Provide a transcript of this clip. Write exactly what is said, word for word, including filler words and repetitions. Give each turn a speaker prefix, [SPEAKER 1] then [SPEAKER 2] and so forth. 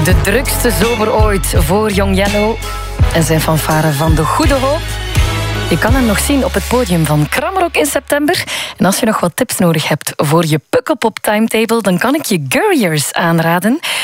[SPEAKER 1] De drukste zomer ooit voor Young Jello en zijn fanfare van de Goede Hoop. Je kan hem nog zien op het podium van Kramrock in september. En als je nog wat tips nodig hebt voor je Pukkelpop timetable, dan kan ik je Gurriers aanraden.